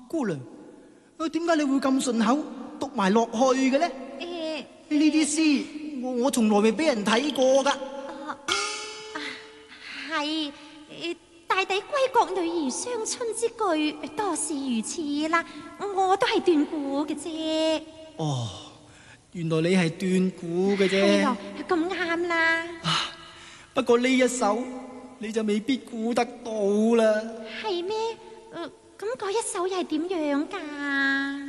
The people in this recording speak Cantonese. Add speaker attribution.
Speaker 1: 姑娘，點解你會咁順口讀埋落去嘅呢？呢啲詩我從來未俾人睇過噶。
Speaker 2: 係大抵歸國女兒傷春之句，多是如此啦。我都係斷估嘅啫。
Speaker 1: 哦，原來你係斷估嘅啫。
Speaker 2: 係咯，咁啱啦。
Speaker 1: 不過呢一首你就未必估得到啦。
Speaker 2: 係咩？咁嗰一首又係點樣噶？